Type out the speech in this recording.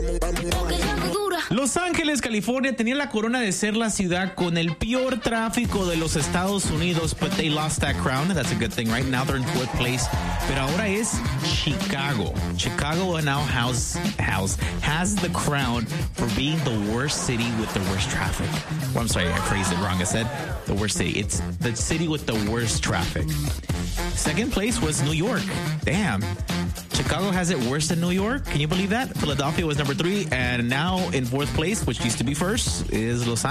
Los Ángeles, California, tenía la corona de ser la ciudad con el peor tráfico de los Estados Unidos, but they lost that crown. That's a good thing. Right now they're in fourth place. Pero ahora es Chicago. Chicago now has the crown for being the worst city with the worst traffic. Well, I'm sorry, I phrased it wrong. I said the worst city. It's the city with the worst traffic. Second place was New York. Damn. Chicago has it worse than New York. Can you believe that? Philadelphia was number 3, and now in fourth place, which used to be first, is Los Angeles.